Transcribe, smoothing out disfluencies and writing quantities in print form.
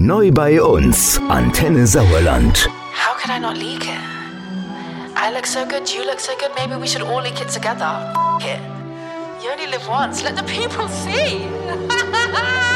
Neu bei uns. Antenne Sauerland. How could I not leak it? I look so good, you look so good, maybe we should all leak it together. F*** it. You only live once, let the people see.